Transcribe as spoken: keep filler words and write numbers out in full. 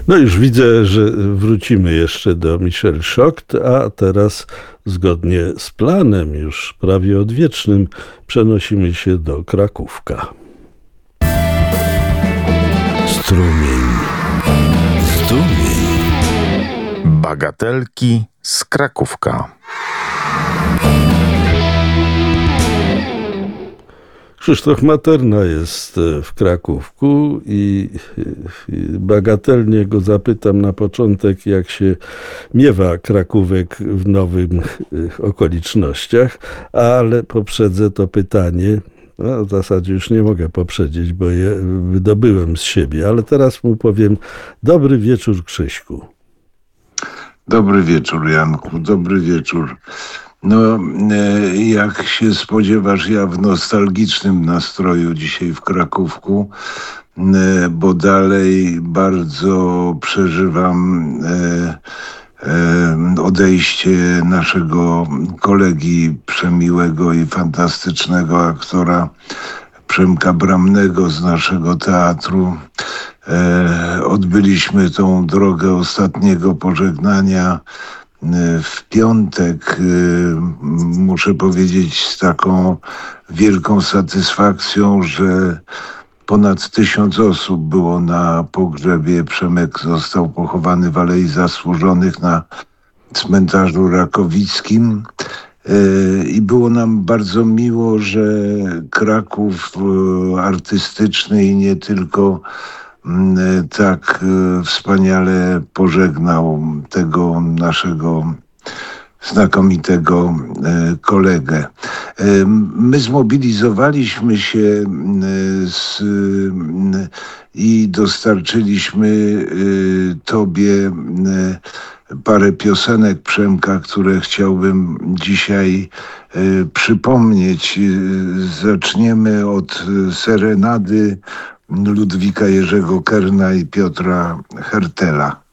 No już widzę, że wrócimy jeszcze do Michel Choct, a teraz zgodnie z planem już prawie odwiecznym przenosimy się do Krakówka. Strumień. Strumień. Bagatelki z Krakówka. Krzysztof Materna jest w Krakówku i bagatelnie go zapytam na początek, jak się miewa Krakówek w nowych okolicznościach, ale poprzedzę to pytanie. No, w zasadzie już nie mogę poprzedzić, bo je wydobyłem z siebie, ale teraz mu powiem: dobry wieczór, Krzyśku. Dobry wieczór, Janku, dobry wieczór. No, jak się spodziewasz, ja w nostalgicznym nastroju dzisiaj w Krakówku, bo dalej bardzo przeżywam odejście naszego kolegi przemiłego i fantastycznego aktora Przemka Bramnego z naszego teatru. Odbyliśmy tą drogę ostatniego pożegnania w piątek. Muszę powiedzieć z taką wielką satysfakcją, że ponad tysiąc osób było na pogrzebie. Przemek został pochowany w Alei Zasłużonych na cmentarzu rakowickim. I było nam bardzo miło, że Kraków artystyczny i nie tylko tak wspaniale pożegnał tego naszego znakomitego kolegę. My zmobilizowaliśmy się z, i dostarczyliśmy tobie parę piosenek Przemka, które chciałbym dzisiaj przypomnieć. Zaczniemy od serenady Ludwika Jerzego Kerna i Piotra Hertela.